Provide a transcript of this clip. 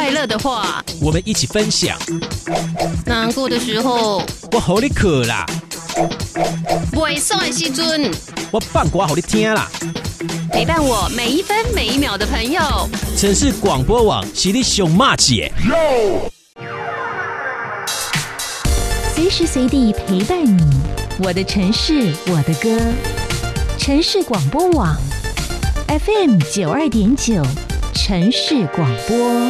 快乐的话， 我们一起分享； 难过的时候， 我好你可啦， 袂爽的时阵， 我放歌好你听啦。 陪伴我每一分每一秒的朋友， 城市广播网是你上马姐， 随时随地陪伴你，我的城市，我的歌，城市广播网 FM92.9，城市广播。